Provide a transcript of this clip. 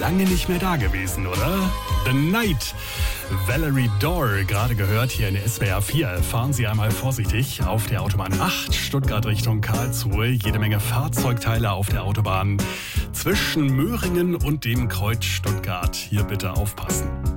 lange nicht mehr da gewesen, oder? The Night. Valerie Dorr, gerade gehört hier in SWR 4. Fahren Sie einmal vorsichtig auf der Autobahn 8, Stuttgart Richtung Karlsruhe. Jede Menge Fahrzeugteile auf der Autobahn zwischen Möhringen und dem Kreuz Stuttgart. Hier bitte aufpassen.